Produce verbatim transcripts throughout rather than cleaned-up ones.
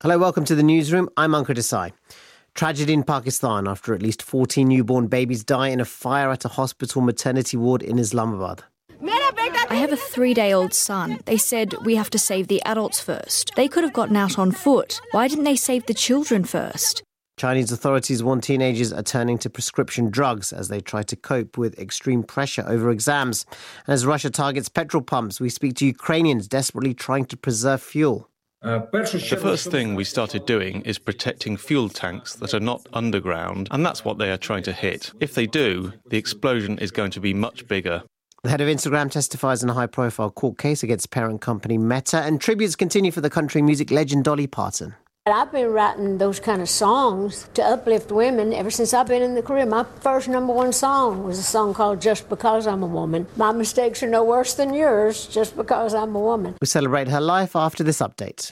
Hello, welcome to the newsroom. I'm Ankur Desai. Tragedy in Pakistan after at least fourteen newborn babies die in a fire at a hospital maternity ward in Islamabad. I have a three-day-old son. They said we have to save the adults first. They could have gotten out on foot. Why didn't they save the children first? Chinese authorities warn teenagers are turning to prescription drugs as they try to cope with extreme pressure over exams. And as Russia targets petrol pumps, we speak to Ukrainians desperately trying to preserve fuel. The first thing we started doing is protecting fuel tanks that are not underground, and that's what they are trying to hit. If they do, the explosion is going to be much bigger. The head of Instagram testifies in a high-profile court case against parent company Meta, and tributes continue for the country music legend Dolly Parton. I've been writing those kind of songs to uplift women ever since I've been in the career. My first number one song was a song called Just Because I'm a Woman. My mistakes are no worse than yours, just because I'm a woman. We celebrate her life after this update.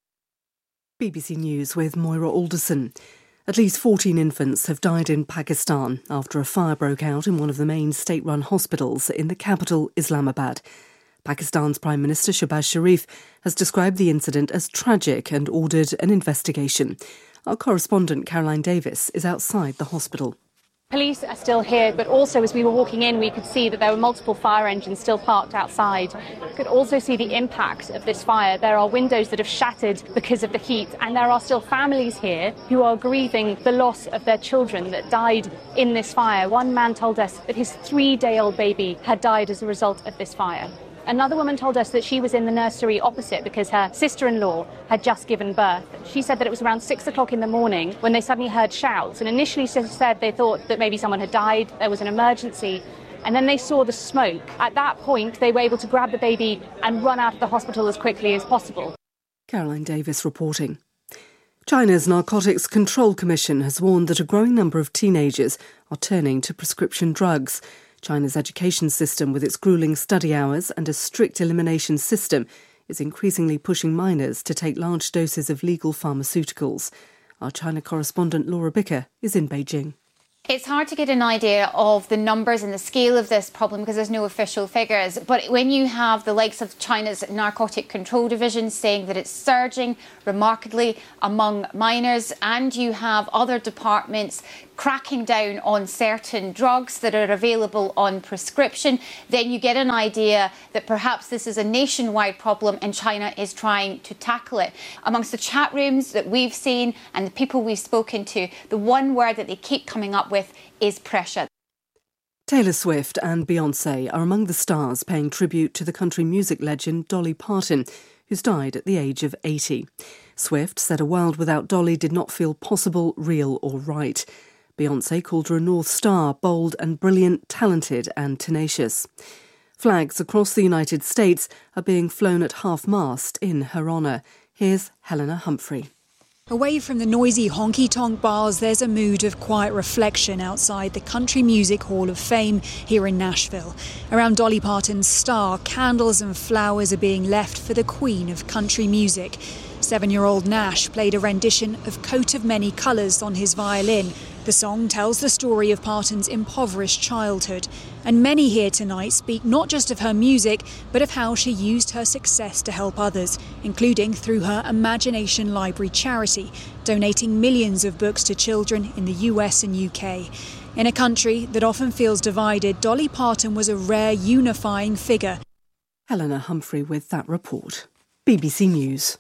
B B C News with Moira Alderson. At least fourteen infants have died in Pakistan after a fire broke out in one of the main state-run hospitals in the capital, Islamabad. Pakistan's Prime Minister Shehbaz Sharif has described the incident as tragic and ordered an investigation. Our correspondent Caroline Davis is outside the hospital. Police are still here, but also as we were walking in, we could see that there were multiple fire engines still parked outside. We could also see the impact of this fire. There are windows that have shattered because of the heat, and there are still families here who are grieving the loss of their children that died in this fire. One man told us that his three-day-old baby had died as a result of this fire. Another woman told us that she was in the nursery opposite because her sister-in-law had just given birth. She said that it was around six o'clock in the morning when they suddenly heard shouts, and initially she said they thought that maybe someone had died, there was an emergency, and then they saw the smoke. At that point, they were able to grab the baby and run out of the hospital as quickly as possible. Caroline Davis reporting. China's Narcotics Control Commission has warned that a growing number of teenagers are turning to prescription drugs. China's education system, with its gruelling study hours and a strict elimination system, is increasingly pushing minors to take large doses of legal pharmaceuticals. Our China correspondent Laura Bicker is in Beijing. It's hard to get an idea of the numbers and the scale of this problem because there's no official figures. But when you have the likes of China's Narcotic Control Division saying that it's surging remarkably among minors, and you have other departments cracking down on certain drugs that are available on prescription, then you get an idea that perhaps this is a nationwide problem and China is trying to tackle it. Amongst the chat rooms that we've seen and the people we've spoken to, the one word that they keep coming up with is pressure. Taylor Swift and Beyoncé are among the stars paying tribute to the country music legend Dolly Parton, who's died at the age of eighty. Swift said a world without Dolly did not feel possible, real or right. Beyoncé called her a North Star, bold and brilliant, talented and tenacious. Flags across the United States are being flown at half-mast in her honour. Here's Helena Humphrey. Away from the noisy honky-tonk bars, there's a mood of quiet reflection outside the Country Music Hall of Fame here in Nashville. Around Dolly Parton's star, candles and flowers are being left for the queen of country music. Seven-year-old Nash played a rendition of Coat of Many Colours on his violin. The song tells the story of Parton's impoverished childhood. And many here tonight speak not just of her music, but of how she used her success to help others, including through her Imagination Library charity, donating millions of books to children in the U S and U K. In a country that often feels divided, Dolly Parton was a rare unifying figure. Helena Humphrey with that report. B B C News.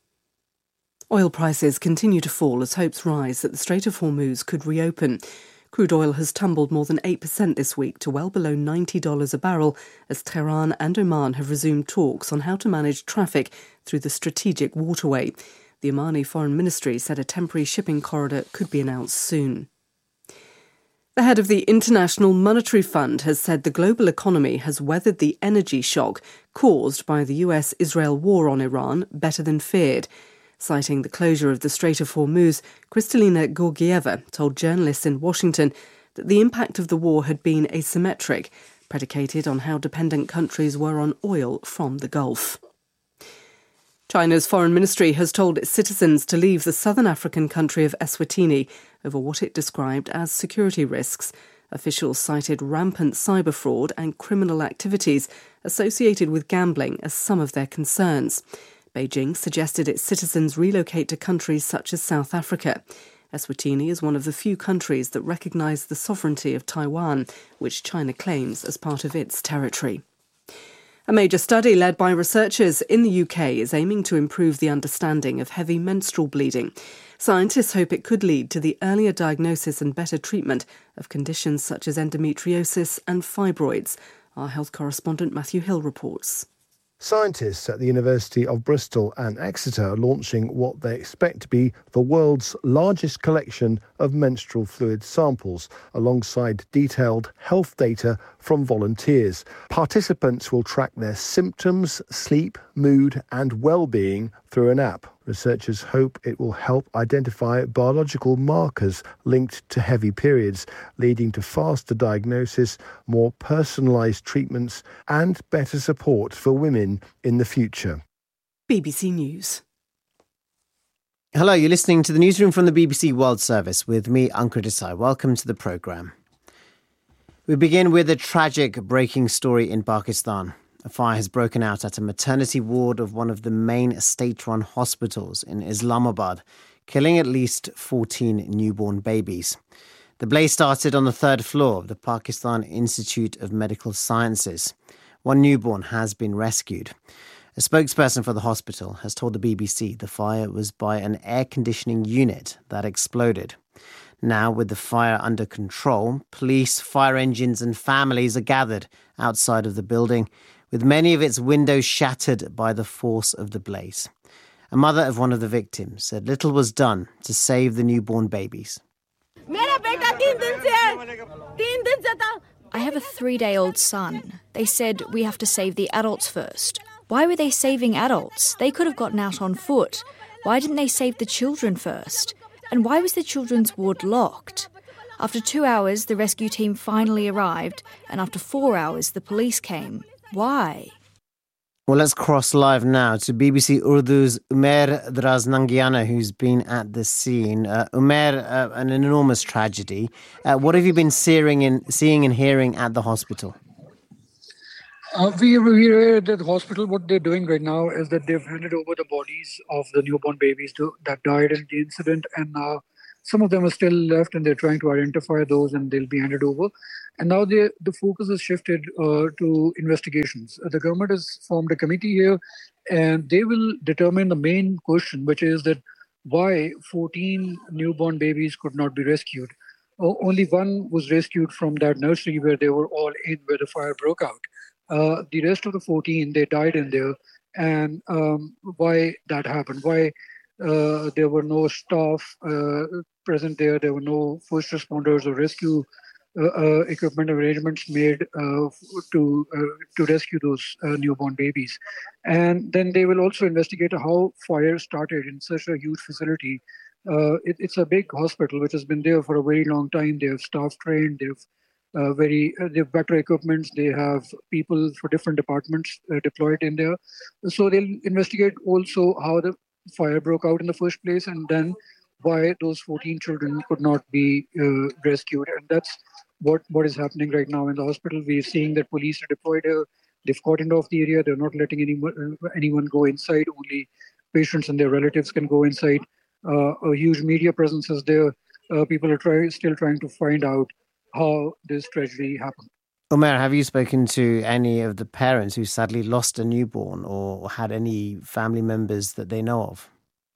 Oil prices continue to fall as hopes rise that the Strait of Hormuz could reopen. Crude oil has tumbled more than eight percent this week to well below ninety dollars a barrel as Tehran and Oman have resumed talks on how to manage traffic through the strategic waterway. The Omani Foreign Ministry said a temporary shipping corridor could be announced soon. The head of the International Monetary Fund has said the global economy has weathered the energy shock caused by the U S Israel war on Iran better than feared. Citing the closure of the Strait of Hormuz, Kristalina Georgieva told journalists in Washington that the impact of the war had been asymmetric, predicated on how dependent countries were on oil from the Gulf. China's foreign ministry has told its citizens to leave the southern African country of Eswatini over what it described as security risks. Officials cited rampant cyber fraud and criminal activities associated with gambling as some of their concerns. Beijing suggested its citizens relocate to countries such as South Africa. Eswatini is one of the few countries that recognise the sovereignty of Taiwan, which China claims as part of its territory. A major study led by researchers in the U K is aiming to improve the understanding of heavy menstrual bleeding. Scientists hope it could lead to the earlier diagnosis and better treatment of conditions such as endometriosis and fibroids. Our health correspondent Matthew Hill reports. Scientists at the University of Bristol and Exeter are launching what they expect to be the world's largest collection of menstrual fluid samples, alongside detailed health data from volunteers. Participants will track their symptoms, sleep, mood and well-being through an app. Researchers hope it will help identify biological markers linked to heavy periods, leading to faster diagnosis, more personalised treatments and better support for women in the future. B B C News. Hello, you're listening to the newsroom from the B B C World Service with me, Ankur Desai. Welcome to the programme. We begin with a tragic breaking story in Pakistan. A fire has broken out at a maternity ward of one of the main state-run hospitals in Islamabad, killing at least fourteen newborn babies. The blaze started on the third floor of the Pakistan Institute of Medical Sciences. One newborn has been rescued. A spokesperson for the hospital has told the B B C the fire was by an air conditioning unit that exploded. Now, with the fire under control, police, fire engines and families are gathered outside of the building, with many of its windows shattered by the force of the blaze. A mother of one of the victims said little was done to save the newborn babies. I have a three-day-old son. They said we have to save the adults first. Why were they saving adults? They could have gotten out on foot. Why didn't they save the children first? And why was the children's ward locked? After two hours, the rescue team finally arrived, and after four hours, the police came. Why? Well, let's cross live now to B B C Urdu's Umair Draznangiana, who's been at the scene. Uh, Umair, uh, an enormous tragedy. Uh, what have you been seeing and, seeing and hearing at the hospital? Uh, we we heard at the hospital what they're doing right now is that they've handed over the bodies of the newborn babies to, that died in the incident, and now some of them are still left and they're trying to identify those and they'll be handed over. And now they, the focus has shifted uh, to investigations. Uh, the government has formed a committee here and they will determine the main question, which is that why fourteen newborn babies could not be rescued. O- only one was rescued from that nursery where they were all in, where the fire broke out. Uh, the rest of the fourteen, they died in there. And um, why that happened, why uh, there were no staff uh, present there, there were no first responders or rescue uh, uh, equipment arrangements made uh, to uh, to rescue those uh, newborn babies. And then they will also investigate how fire started in such a huge facility. Uh, it, it's a big hospital which has been there for a very long time. They have staff trained, they have Uh, very, uh, they have better equipment. They have people for different departments uh, deployed in there. So they'll investigate also how the fire broke out in the first place, and then why those fourteen children could not be uh, rescued. And that's what, what is happening right now in the hospital. We're seeing that police are deployed here. They've cordoned off the area. They're not letting anyone, uh, anyone go inside. Only patients and their relatives can go inside. Uh, a huge media presence is there. Uh, people are try, still trying to find out how this tragedy happened. Umair, have you spoken to any of the parents who sadly lost a newborn or had any family members that they know of?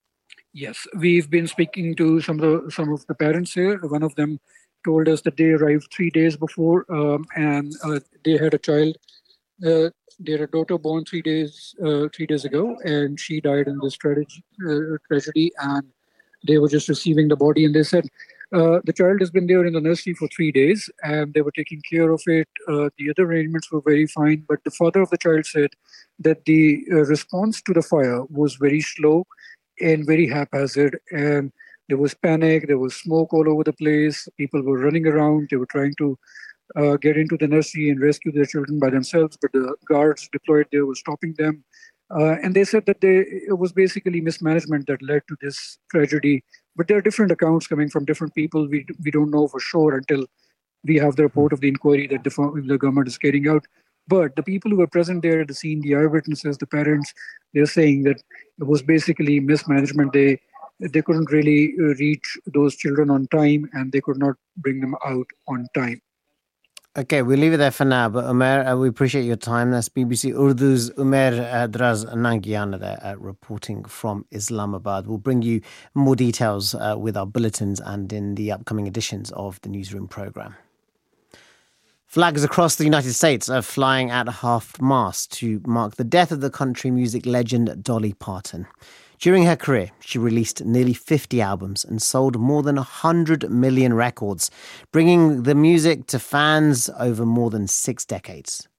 Yes, we've been speaking to some of the, some of the parents here. One of them told us that they arrived three days before um, and uh, they had a child. Uh, they had a daughter born three days uh, three days ago, and she died in this tragedy, uh, tragedy. And they were just receiving the body, and they said, Uh, the child has been there in the nursery for three days and they were taking care of it. Uh, the other arrangements were very fine, but the father of the child said that the uh, response to the fire was very slow and very haphazard, and there was panic, there was smoke all over the place, people were running around, they were trying to uh, get into the nursery and rescue their children by themselves, but the guards deployed there were stopping them. Uh, and they said that they, it was basically mismanagement that led to this tragedy. But there are different accounts coming from different people. We we don't know for sure until we have the report of the inquiry that the, the government is carrying out. But the people who were present there at the scene, the eyewitnesses, the parents, they're saying that it was basically mismanagement. They they couldn't really uh, reach those children on time, and they could not bring them out on time. Okay, we'll leave it there for now. But Umair, uh, we appreciate your time. That's B B C Urdu's Umair uh, Draz Nangiana there, uh, reporting from Islamabad. We'll bring you more details uh, with our bulletins and in the upcoming editions of the Newsroom programme. Flags across the United States are flying at half-mast to mark the death of the country music legend Dolly Parton. During her career, she released nearly fifty albums and sold more than one hundred million records, bringing the music to fans over more than six decades.